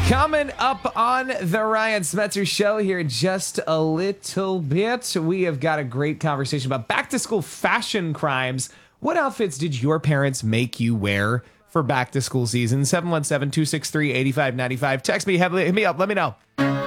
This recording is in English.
Coming up on the Ryan Smetzer Show here in just a little bit, we have got a great conversation about back-to-school fashion crimes. What outfits did your parents make you wear for back-to-school season? 717-263-8595. Text me, hit me up, let me know.